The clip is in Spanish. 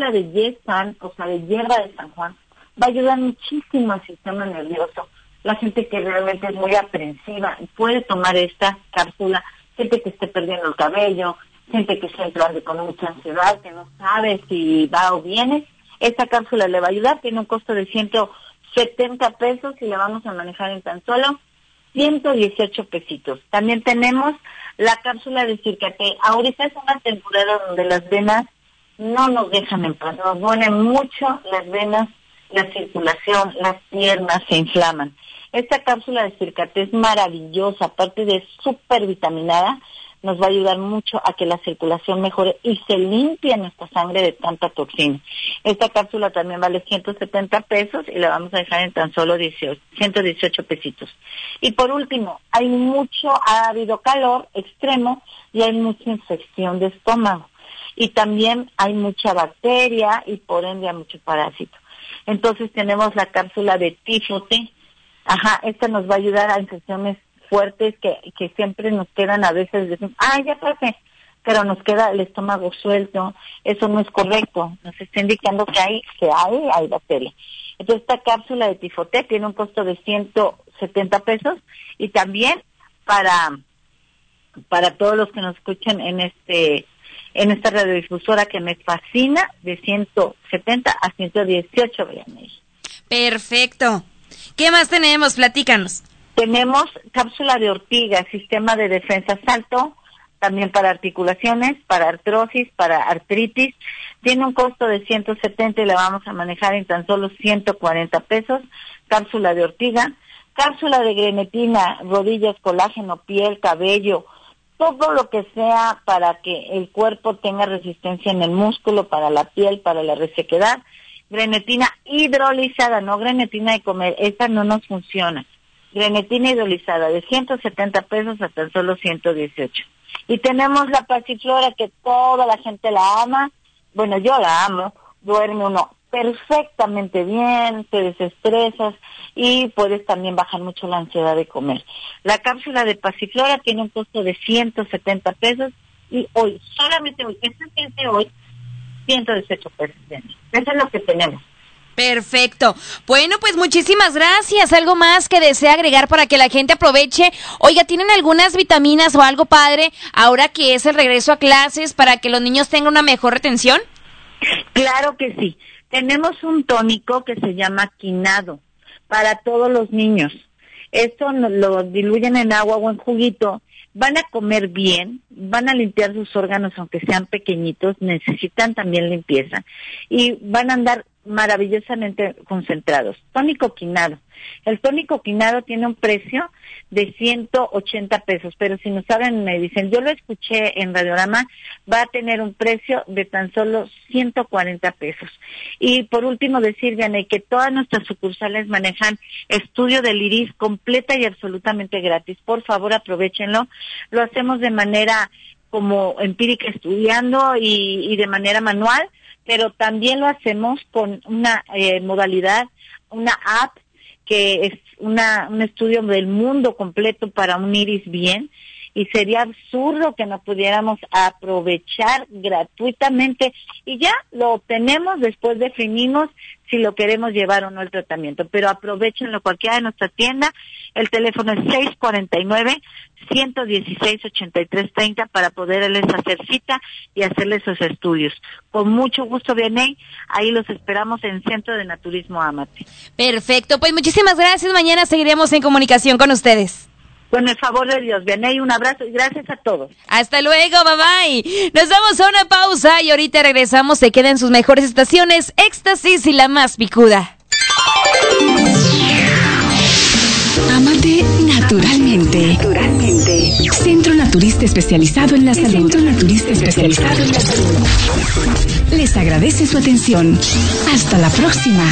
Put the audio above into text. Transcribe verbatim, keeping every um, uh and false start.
cápsula de Yesan, o sea, de hierba de San Juan, va a ayudar muchísimo al sistema nervioso. La gente que realmente es muy aprensiva puede tomar esta cápsula, gente que esté perdiendo el cabello, gente que siempre ande con mucha ansiedad, que no sabe si va o viene. Esta cápsula le va a ayudar, tiene un costo de ciento setenta pesos y la vamos a manejar en tan solo ciento dieciocho pesitos. También tenemos la cápsula de Circate. Ahorita es una temporada donde las venas no nos dejan en paz, nos duelen mucho las venas, la circulación, las piernas se inflaman. Esta cápsula de Circate es maravillosa, aparte de súper vitaminada, nos va a ayudar mucho a que la circulación mejore y se limpie nuestra sangre de tanta toxina. Esta cápsula también vale ciento setenta pesos y la vamos a dejar en tan solo dieciocho, ciento dieciocho pesitos. Y por último, hay mucho, ha habido calor extremo y hay mucha infección de estómago. Y también hay mucha bacteria y por ende hay mucho parásito. Entonces tenemos la cápsula de Tifote. Ajá, esta nos va a ayudar a infecciones fuertes que, que siempre nos quedan a veces, decimos, ah, ya pasé, pero nos queda el estómago suelto. Eso no es correcto, nos está indicando que hay, que hay, hay bacteria. Entonces esta cápsula de Tifote tiene un costo de ciento setenta pesos y también para, para todos los que nos escuchan en este, en esta radiodifusora que me fascina, de ciento setenta a ciento dieciocho, vean ahí. Perfecto. ¿Qué más tenemos? Platícanos. Tenemos cápsula de ortiga, sistema de defensa alto, también para articulaciones, para artrosis, para artritis. Tiene un costo de ciento setenta y la vamos a manejar en tan solo ciento cuarenta pesos. Cápsula de ortiga, cápsula de grenetina, rodillas, colágeno, piel, cabello, todo lo que sea para que el cuerpo tenga resistencia en el músculo, para la piel, para la resequedad. Grenetina hidrolizada, no grenetina de comer, esa no nos funciona. Grenetina hidrolizada de ciento setenta pesos a tan solo ciento dieciocho. Y tenemos la pasiflora que toda la gente la ama, bueno, yo la amo, duerme uno perfectamente bien, te desestresas y puedes también bajar mucho la ansiedad de comer. La cápsula de pasiflora tiene un costo de ciento setenta pesos y hoy, solamente hoy, este es de hoy, ciento dieciocho pesos. Eso es lo que tenemos. Perfecto. Bueno, pues muchísimas gracias. ¿Algo más que desea agregar para que la gente aproveche? Oiga, ¿tienen algunas vitaminas o algo padre ahora que es el regreso a clases para que los niños tengan una mejor retención? Claro que sí. Tenemos un tónico que se llama Quinado para todos los niños. Esto lo diluyen en agua o en juguito. Van a comer bien, van a limpiar sus órganos aunque sean pequeñitos, necesitan también limpieza y van a andar maravillosamente concentrados. Tónico Quinado. El tónico Quinado tiene un precio de ciento ochenta pesos, pero si nos hablan y me dicen, yo lo escuché en Radiorama, va a tener un precio de tan solo ciento cuarenta pesos. Y por último decir, Vianey, que todas nuestras sucursales manejan estudio del iris completa y absolutamente gratis. Por favor, aprovechenlo. Lo hacemos de manera como empírica, estudiando y, y de manera manual, pero también lo hacemos con una eh, modalidad, una app que es una un estudio del mundo completo para un iris bien, y sería absurdo que no pudiéramos aprovechar gratuitamente y ya lo obtenemos, después definimos si lo queremos llevar o no el tratamiento, pero aprovechenlo cualquiera de nuestra tienda. El teléfono es seis cuatro nueve, uno uno seis, ocho tres tres cero para poderles hacer cita y hacerles sus estudios. Con mucho gusto, Vianey, ahí los esperamos en Centro de Naturismo Amate. Perfecto, pues muchísimas gracias. Mañana seguiremos en comunicación con ustedes. Con el favor de Dios, Vianey, un abrazo y gracias a todos. Hasta luego, bye bye. Nos damos a una pausa y ahorita regresamos. Se quedan sus mejores estaciones, Éxtasis y la más picuda. Amate naturalmente. Naturalmente. Centro Naturista especializado en la salud. Centro Naturista especializado en la salud. Les agradece su atención. Hasta la próxima.